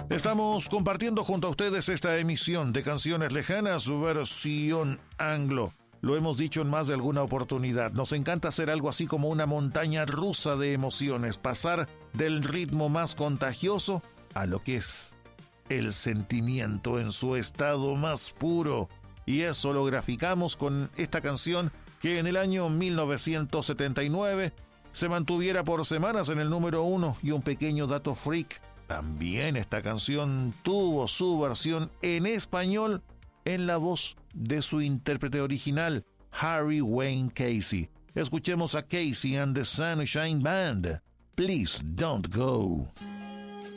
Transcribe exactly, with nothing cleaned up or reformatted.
Estamos compartiendo junto a ustedes esta emisión de Canciones Lejanas, su versión anglo. Lo hemos dicho en más de alguna oportunidad. Nos encanta hacer algo así como una montaña rusa de emociones, pasar del ritmo más contagioso a lo que es el sentimiento en su estado más puro. Y eso lo graficamos con esta canción que en el año mil novecientos setenta y nueve se mantuviera por semanas en el número uno. Y un pequeño dato freak: también esta canción tuvo su versión en español en la voz de su intérprete original, Harry Wayne Casey. Escuchemos a Casey and the Sunshine Band. Please Don't Go.